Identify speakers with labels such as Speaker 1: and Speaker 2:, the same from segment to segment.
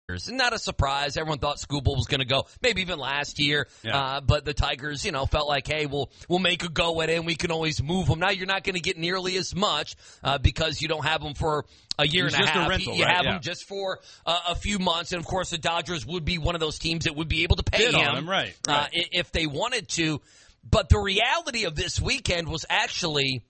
Speaker 1: Not a surprise. Everyone thought Skubal was going to go, maybe even last year. Yeah. But the Tigers, felt like, hey, we'll make a go at it, and we can always move them. Now you're not going to get nearly as much because you don't have them for a year and a half.
Speaker 2: Rental,
Speaker 1: you
Speaker 2: right?
Speaker 1: have them just for a few months, and of course the Dodgers would be one of those teams that would be able to pay him,
Speaker 2: right.
Speaker 1: If they wanted to. But the reality of this weekend was actually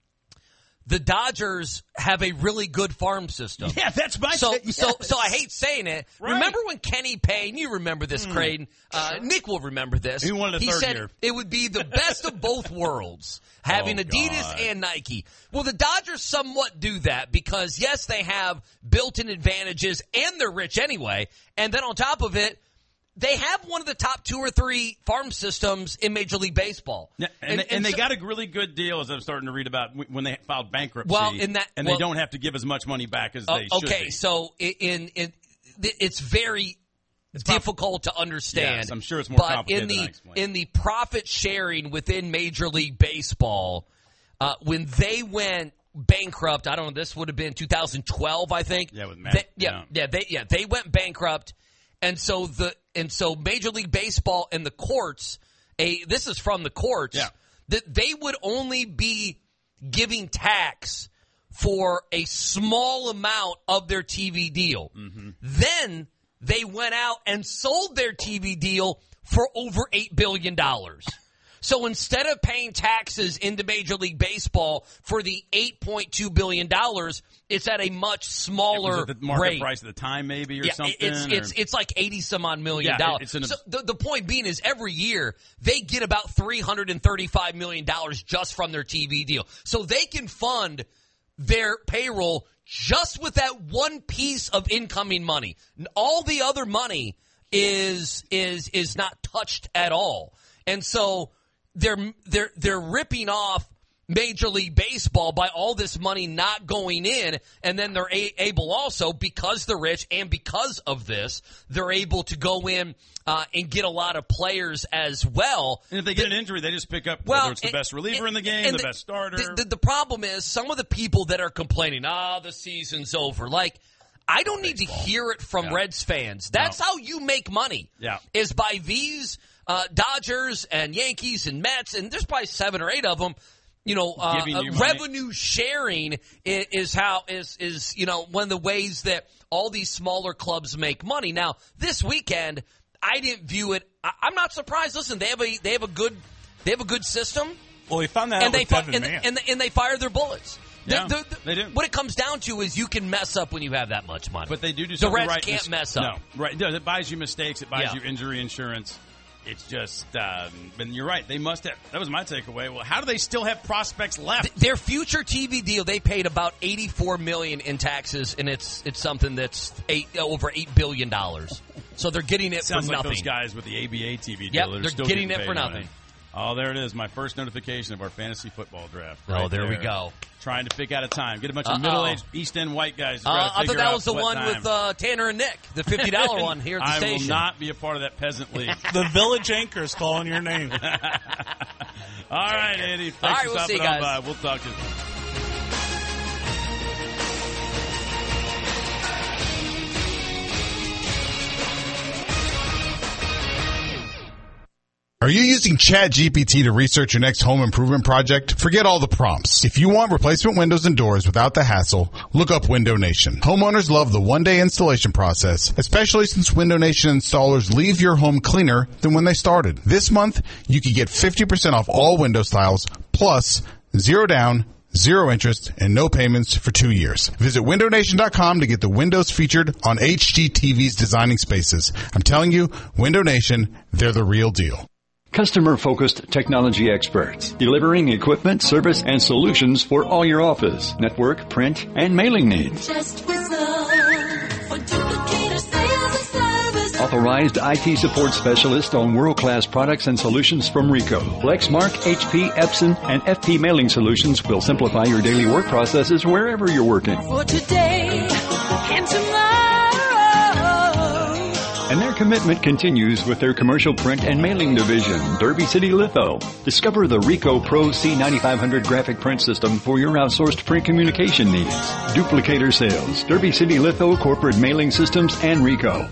Speaker 1: the Dodgers have a really good farm system.
Speaker 2: Yeah, that's my
Speaker 1: so I hate saying it. Right. Remember when Kenny Payne, you remember this, Creighton. Nick will remember this.
Speaker 2: He wanted a third
Speaker 1: said
Speaker 2: year.
Speaker 1: It would be the best of both worlds, having Adidas and Nike. Well, the Dodgers somewhat do that because, yes, they have built-in advantages, and they're rich anyway. And then on top of it, they have one of the top 2 or 3 farm systems in Major League Baseball.
Speaker 2: Yeah, and they got a really good deal, as I'm starting to read about, when they filed bankruptcy. They don't have to give as much money back as they should be.
Speaker 1: Okay, so it's very difficult to understand.
Speaker 2: Yes, I'm sure it's more complicated than I explained.
Speaker 1: In the profit sharing within Major League Baseball, when they went bankrupt, I don't know, this would have been 2012, I think.
Speaker 2: Yeah, with Matt.
Speaker 1: They went bankrupt. And so Major League Baseball and the courts, this is from the courts, that they would only be giving tax for a small amount of their TV deal. Mm-hmm. Then they went out and sold their TV deal for over $8 billion. So instead of paying taxes into Major League Baseball for the $8.2 billion, it's at a much smaller
Speaker 2: the market
Speaker 1: rate.
Speaker 2: Price at the time, maybe, or something?
Speaker 1: It's like $80-some-odd million. So the point being is every year they get about $335 million just from their TV deal. So they can fund their payroll just with that one piece of incoming money. All the other money is not touched at all. And so they're ripping off Major League Baseball by all this money not going in, and then they're able also, because they're rich and because of this, they're able to go in and get a lot of players as well.
Speaker 2: And if they get an injury, they just pick up whether it's the best reliever in the game, the best starter.
Speaker 1: The problem is some of the people that are complaining, the season's over, like, I don't need to hear it from Reds fans. That's how you make money, is by these Dodgers and Yankees and Mets, and there's probably 7 or 8 of them. Revenue sharing is one of the ways that all these smaller clubs make money. Now, this weekend, I didn't view it. I'm not surprised. Listen, they have a good system.
Speaker 3: Well, they found that out with Devin Mann.
Speaker 1: And they fire their bullets.
Speaker 2: Yeah, they do.
Speaker 1: What it comes down to is you can mess up when you have that much money.
Speaker 2: But they do something right.
Speaker 1: The Reds can't mess up.
Speaker 2: No, right. It buys you mistakes. It buys you injury insurance. It's just, and you're right. They must have. That was my takeaway. Well, how do they still have prospects left?
Speaker 1: Their future TV deal, they paid about $84 million in taxes, and it's something that's over $8 billion. So they're getting it for nothing.
Speaker 2: Sounds like those guys with the ABA TV deal.
Speaker 1: They're still getting it for nothing.
Speaker 2: Oh, there it is. My first notification of our fantasy football draft.
Speaker 1: Right there we go.
Speaker 2: Trying to pick out a time. Get a bunch of middle-aged East End white guys to try to
Speaker 1: I
Speaker 2: figure
Speaker 1: thought that
Speaker 2: out
Speaker 1: was the one
Speaker 2: time.
Speaker 1: with Tanner and Nick, the $50 one here at the station.
Speaker 2: I will not be a part of that peasant league.
Speaker 3: The Village Anchor's calling your name.
Speaker 2: All right, Andy. Thanks for stopping on by. We'll talk to you.
Speaker 4: Are you using ChatGPT to research your next home improvement project? Forget all the prompts. If you want replacement windows and doors without the hassle, look up Window Nation. Homeowners love the one-day installation process, especially since Window Nation installers leave your home cleaner than when they started. This month, you can get 50% off all window styles, plus 0 down, 0 interest, and no payments for 2 years. Visit WindowNation.com to get the windows featured on HGTV's Designing Spaces. I'm telling you, Window Nation, they're the real deal.
Speaker 5: Customer-focused technology experts, delivering equipment, service, and solutions for all your office, network, print, and mailing needs. Authorized IT support specialist on world-class products and solutions from Rico. Lexmark, HP, Epson, and FP Mailing Solutions will simplify your daily work processes wherever you're working.
Speaker 6: For today and tomorrow.
Speaker 5: And their commitment continues with their commercial print and mailing division, Derby City Litho. Discover the Rico Pro C9500 graphic print system for your outsourced print communication needs. Duplicator Sales, Derby City Litho Corporate Mailing Systems, and Rico.